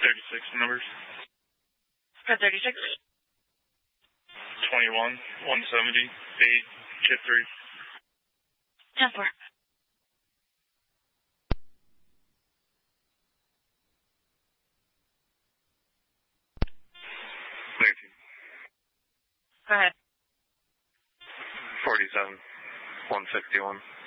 36 numbers. Code 36. 21, 170, 8, kit 3. 10-4. Go ahead. 47, 161.